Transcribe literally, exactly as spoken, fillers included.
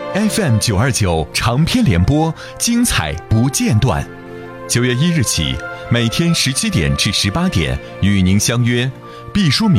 F M 九二九长篇联播，精彩不间断。九月一日起，每天十七点至十八点与您相约。毕淑敏